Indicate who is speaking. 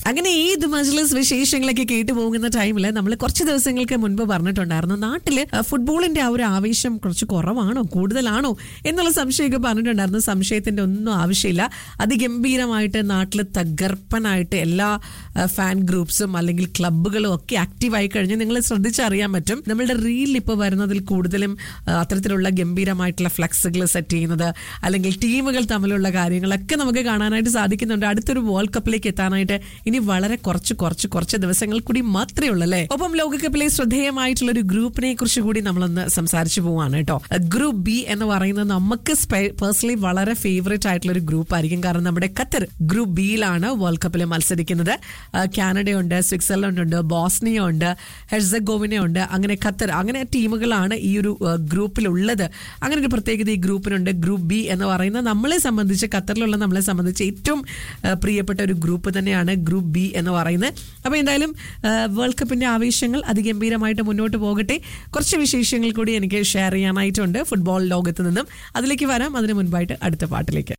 Speaker 1: അങ്ങനെ ഈദ് മജ്ലിസ് വിശേഷങ്ങളൊക്കെ കേട്ടു പോകുന്ന ടൈമിൽ നമ്മൾ കുറച്ച് ദിവസങ്ങൾക്ക് മുൻപ് പറഞ്ഞിട്ടുണ്ടായിരുന്നു നാട്ടില് ഫുട്ബോളിന്റെ ആ ഒരു ആവേശം കുറച്ച് കുറവാണോ കൂടുതലാണോ എന്നുള്ള സംശയമൊക്കെ പറഞ്ഞിട്ടുണ്ടായിരുന്നു. സംശയത്തിന്റെ ഒന്നും ആവശ്യമില്ല. അതിഗംഭീരമായിട്ട് നാട്ടിൽ തകർപ്പനായിട്ട് എല്ലാ ഫാൻ ഗ്രൂപ്പ്സും അല്ലെങ്കിൽ ക്ലബ്ബുകളും ഒക്കെ ആക്റ്റീവായി കഴിഞ്ഞ് നിങ്ങൾ ശ്രദ്ധിച്ചറിയാൻ പറ്റും. നമ്മളുടെ റീൽ ഇപ്പോൾ വരുന്നതിൽ കൂടുതലും അത്തരത്തിലുള്ള ഗംഭീരമായിട്ടുള്ള ഫ്ലെക്സുകൾ സെറ്റ് ചെയ്യുന്നത് അല്ലെങ്കിൽ ടീമുകൾ തമ്മിലുള്ള കാര്യങ്ങളൊക്കെ നമുക്ക് കാണാനായിട്ട് സാധിക്കുന്നുണ്ട്. അടുത്തൊരു വേൾഡ് കപ്പിലേക്ക് എത്താനായിട്ട് ഇനി വളരെ കുറച്ച് ദിവസങ്ങൾ കൂടി മാത്രമേ ഉള്ളൂ അല്ലേ. ഒപ്പം ലോകകപ്പിലെ ശ്രദ്ധേയമായിട്ടുള്ള ഒരു ഗ്രൂപ്പിനെ കുറിച്ച് കൂടി നമ്മളൊന്ന് സംസാരിച്ചു പോവാണ് കേട്ടോ. ഗ്രൂപ്പ് ബി എന്ന് പറയുന്നത് നമുക്ക് പേഴ്സണലി വളരെ ഫേവറേറ്റ് ആയിട്ടുള്ള ഒരു ഗ്രൂപ്പ് ആയിരിക്കും. കാരണം നമ്മുടെ ഖത്തർ ഗ്രൂപ്പ് ബിയിലാണ് വേൾഡ് കപ്പിൽ മത്സരിക്കുന്നത്. കാനഡയുണ്ട്, സ്വിറ്റ്സർലൻഡ് ഉണ്ട്, ബോസ്നിയ ഉണ്ട്, ഹെർസഗോവിന ഉണ്ട്. അങ്ങനെ ഖത്തർ അങ്ങനെ ടീമുകളാണ് ഈ ഒരു ഗ്രൂപ്പിലുള്ളത്. അങ്ങനെ ഒരു പ്രത്യേകത ഈ ഗ്രൂപ്പിനുണ്ട്. ഗ്രൂപ്പ് ബി എന്ന് പറയുന്നത് നമ്മളെ സംബന്ധിച്ച് ഖത്തറിലുള്ള നമ്മളെ സംബന്ധിച്ച് ഏറ്റവും പ്രിയപ്പെട്ട ഒരു ഗ്രൂപ്പ് തന്നെയാണ് ഗ്രൂപ്പ് ബി എന്ന് പറയുന്നത്. അപ്പോൾ എന്തായാലും വേൾഡ് കപ്പിന്റെ ആവേശങ്ങൾ അതിഗംഭീരമായിട്ട് മുന്നോട്ട് പോകട്ടെ. കുറച്ച് വിശേഷങ്ങൾ കൂടി എനിക്ക് ഷെയർ ചെയ്യാനായിട്ടുണ്ട് ഫുട്ബോൾ ലോകത്ത് നിന്നും. അതിലേക്ക് വരാം. അതിന് മുൻപായിട്ട് അടുത്ത പാട്ടിലേക്ക്.